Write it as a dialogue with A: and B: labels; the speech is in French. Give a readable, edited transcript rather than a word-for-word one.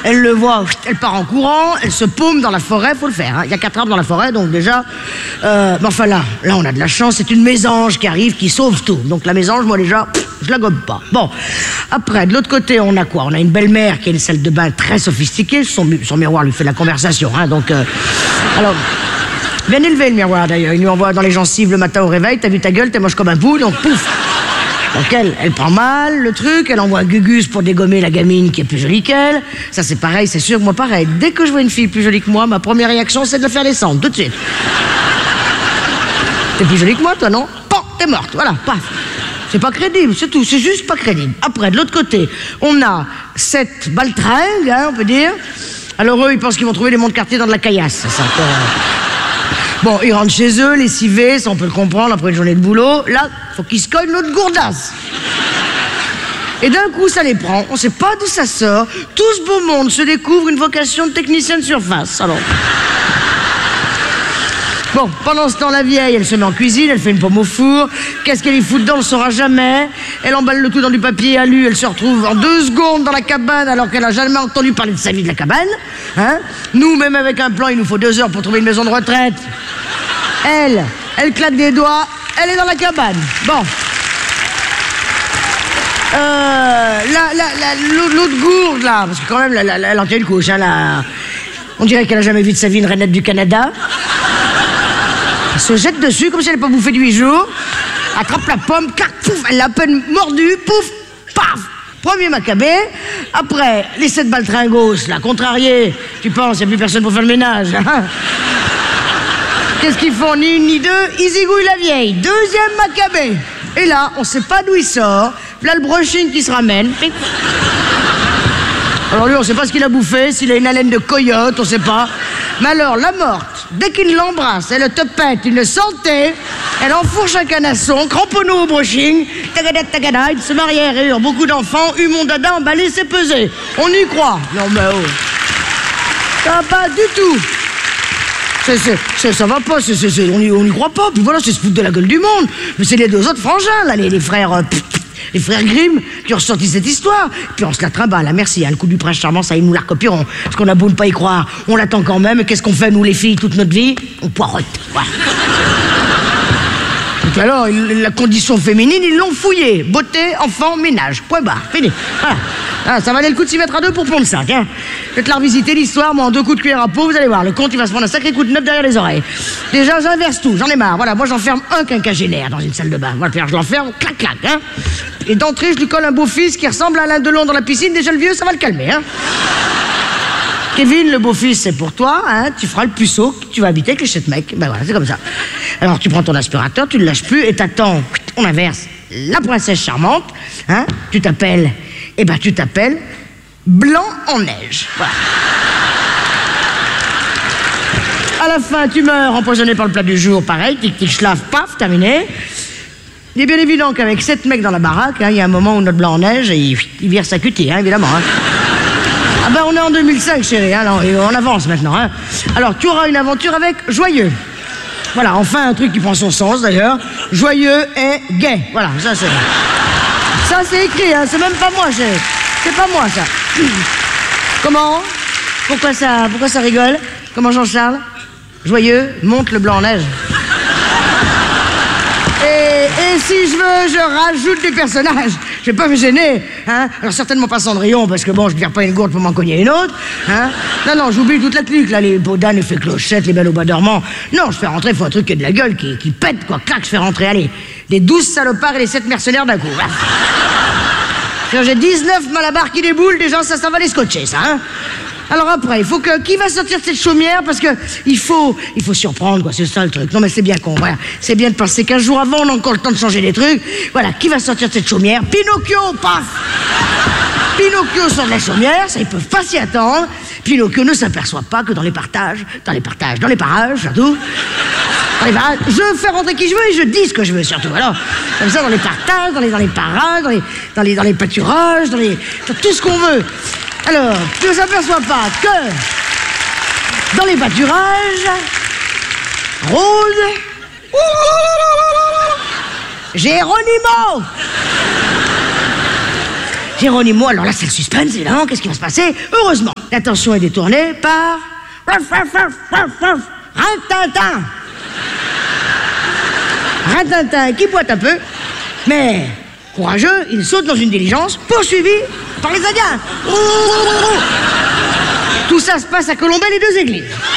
A: elle le voit, elle part en courant, elle se paume dans la forêt, faut le faire. Hein. Il y a 4 arbres dans la forêt, donc déjà... mais enfin là, on a de la chance, c'est une mésange qui arrive, qui sauve tout. Donc la mésange, moi déjà, je la gobe pas. Bon, après, de l'autre côté, on a quoi? On a une belle-mère qui a une salle de bain très sophistiquée, son miroir lui fait la conversation. Hein, donc, alors... Bien élevé le miroir d'ailleurs, il lui envoie dans les gencives le matin au réveil, t'as vu ta gueule, t'es moche comme un pou, donc pouf. Donc elle prend mal le truc, elle envoie Gugus pour dégommer la gamine qui est plus jolie qu'elle. Ça c'est pareil, c'est sûr que moi pareil. Dès que je vois une fille plus jolie que moi, ma première réaction c'est de la faire descendre, tout de suite. T'es plus jolie que moi toi, non? Bon, t'es morte, voilà, paf. C'est pas crédible, c'est tout, c'est juste pas crédible. Après, de l'autre côté, on a cette baltringue, hein, on peut dire. Alors eux, ils pensent qu'ils vont trouver des monts de quartier dans de la caillasse. Ça, bon, ils rentrent chez eux, lessivés, ça on peut le comprendre, après une journée de boulot. Là, faut qu'ils se cognent l'autre gourdasse. Et d'un coup, ça les prend, on sait pas d'où ça sort. Tout ce beau monde se découvre une vocation de technicien de surface, alors... Bon, pendant ce temps, la vieille, elle se met en cuisine, elle fait une pomme au four. Qu'est-ce qu'elle y fout dedans, on le saura jamais. Elle emballe le tout dans du papier alu, elle se retrouve en 2 secondes dans la cabane alors qu'elle a jamais entendu parler de sa vie de la cabane. Hein? Nous, même avec un plan, il nous faut 2 heures pour trouver une maison de retraite. Elle claque des doigts, elle est dans la cabane. Bon. L'autre gourde, là, parce que quand même, elle en tient une couche, hein, là. On dirait qu'elle a jamais vu de sa vie une rainette du Canada. Elle se jette dessus comme si elle n'avait pas bouffé de 8 jours. Attrape la pomme, clac, pouf, elle l'a à peine mordue, pouf, paf. Premier macabé. Après, les 7 baltringos, là, contrariés. Tu penses, il n'y a plus personne pour faire le ménage. Hein? Qu'est-ce qu'ils font? Ni une ni deux, ils zigouillent la vieille. 2e macabé. Et là, on ne sait pas d'où il sort. Là, le brushing qui se ramène. Alors lui, on ne sait pas ce qu'il a bouffé, s'il a une haleine de coyote, on ne sait pas. Mais alors, la morte, dès qu'il l'embrasse, elle te pète une santé, elle enfourche un canasson, cramponneau au brushing, tagada, tagada, il se marièrent et eurent beaucoup d'enfants, eut mon dada emballé, c'est pesé. On y croit. Non mais oh. Ça va pas du tout. Ça va pas, on y croit pas. Puis voilà, c'est se foutre de la gueule du monde. Mais c'est les 2 autres frangins, là, les frères... les frères Grimm qui ont ressorti cette histoire. Puis on se la trimballe, merci. Hein, le coup du prince charmant, ça, ils nous la recopieront. Parce qu'on a beau ne pas y croire, on l'attend quand même. Et qu'est-ce qu'on fait, nous, les filles, toute notre vie? On poireute. Voilà. Donc alors, la condition féminine, ils l'ont fouillée. Beauté, enfant, ménage. Point barre. Fini. Voilà. Ah, ça valait le coup de s'y mettre à 2 pour pondre 5. Hein. Faites la revisiter l'histoire, moi, en 2 coups de cuillère à peau, vous allez voir. Le compte, il va se prendre un sacré coup de neuf derrière les oreilles. Déjà, j'inverse tout, j'en ai marre. Voilà, moi, j'enferme un quinquagénaire dans une salle de bain. Voilà, je l'enferme, clac, clac. Hein. Et d'entrée, je lui colle un beau-fils qui ressemble à Alain Delon dans la piscine. Déjà, le vieux, ça va le calmer. Hein. Kevin, le beau-fils, c'est pour toi. Hein. Tu feras le puceau, tu vas habiter avec les 7 mecs. Ben voilà, c'est comme ça. Alors, tu prends ton aspirateur, tu le lâches plus et t'attends. On inverse. La princesse charmante, hein. Tu t'appelles... Eh ben, tu t'appelles Blanc en neige. Voilà. À la fin, tu meurs empoisonné par le plat du jour, pareil, tic-tic, schlaf, paf, terminé. Il est bien évident qu'avec 7 mecs dans la baraque, hein, il y a un moment où notre Blanc en neige, il vire sa cutie, hein, évidemment. Hein. Ah ben, on est en 2005, chérie, hein, alors, on avance maintenant. Hein. Alors, tu auras une aventure avec Joyeux. Voilà, enfin, un truc qui prend son sens, d'ailleurs. Joyeux et gay. Voilà, ça, c'est... Ça, c'est écrit, hein, c'est même pas moi, c'est pas moi, ça. Comment? Pourquoi ça rigole? Comment Jean-Charles? Joyeux, monte le Blanc en neige. Et si je veux, je rajoute des personnages. Je vais pas me gêner, hein. Alors certainement pas Cendrillon, parce que bon, je ne vire pas une gourde pour m'en cogner une autre, hein. Non, j'oublie toute la clique, là, les Baudin, les Fées Clochettes, les Belles au Bois dormant. Non, je fais rentrer, il faut un truc qui a de la gueule, qui pète, quoi. Clac, je fais rentrer, allez, les 12 salopards et les 7 mercenaires d'un coup. J'ai 19 malabars qui déboulent, déjà, ça va les scotcher, ça, hein. Alors après, il faut que... Qui va sortir de cette chaumière? Parce que il faut surprendre, quoi, c'est ça le truc. Non, mais c'est bien con, voilà. C'est bien de penser qu'15 jours avant, on a encore le temps de changer des trucs. Voilà, qui va sortir de cette chaumière? Pinocchio, paf! Pinocchio sort de la chaumière, ça, ils peuvent pas s'y attendre. Pinocchio ne s'aperçoit pas que dans les parages, surtout... Dans les parages, je fais rentrer qui je veux et je dis ce que je veux, surtout. Alors, comme ça, dans les partages, dans les parages, dans les pâturages, dans tout ce qu'on veut. Alors, tu ne s'aperçois pas que dans les pâturages, Rose, Géronimo, Geronimo, alors là c'est le suspense, évidemment, qu'est-ce qui va se passer? Heureusement, l'attention est détournée par... Rintintin. Rintintin qui boite un peu, mais courageux, il saute dans une diligence, poursuivi par les Indiens. Tout ça se passe à Colombey-les-Deux-Églises.